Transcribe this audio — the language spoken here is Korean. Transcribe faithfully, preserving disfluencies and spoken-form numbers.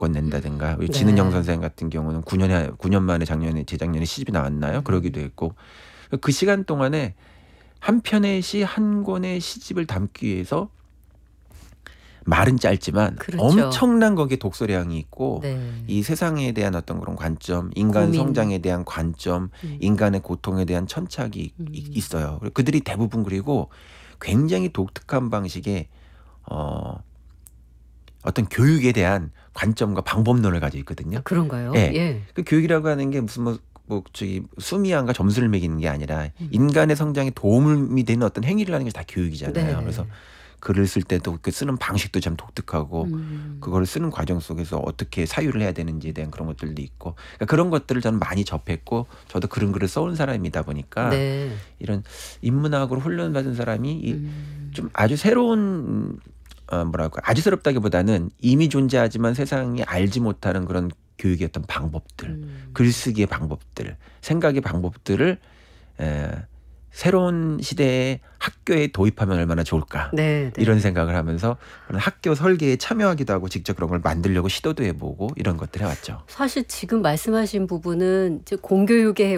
바꿔낸다든가 네. 진은영 선생 같은 경우는 구 년에 구 년 만에 작년에 재작년에 시집이 나왔나요? 그러기도 했고 그 시간 동안에 한 편의 시 한 권의 시집을 담기 위해서 말은 짧지만 그렇죠. 엄청난 거기에 독서량이 있고 네. 이 세상에 대한 어떤 그런 관점, 인간 고민. 성장에 대한 관점, 음. 인간의 고통에 대한 천착이 음. 이- 있어요. 그리고 그들이 대부분 그리고 굉장히 독특한 방식의 어, 어떤 교육에 대한 관점과 방법론을 가지고 있거든요. 그런가요? 예. 예. 그 교육이라고 하는 게 무슨 뭐, 뭐 저기 수미양과 점수를 매기는 게 아니라 음. 인간의 성장에 도움이 되는 어떤 행위를 하는 것이 다 교육이잖아요. 네. 그래서 글을 쓸 때도 그 쓰는 방식도 참 독특하고 음. 그거를 쓰는 과정 속에서 어떻게 사유를 해야 되는지에 대한 그런 것들도 있고 그러니까 그런 것들을 저는 많이 접했고 저도 그런 글을 써온 사람이다 보니까 네. 이런 인문학으로 훈련받은 사람이 이 음. 좀 아주 새로운 어 뭐랄까 아주 새롭다기보다는 이미 존재하지만 세상이 알지 못하는 그런 교육의 어떤 방법들, 음. 글쓰기의 방법들, 생각의 방법들을 에, 새로운 시대의 학교에 도입하면 얼마나 좋을까 네, 네. 이런 생각을 하면서 그런 학교 설계에 참여하기도 하고 직접 그런 걸 만들려고 시도도 해보고 이런 것들 해왔죠. 사실 지금 말씀하신 부분은 이제 공교육의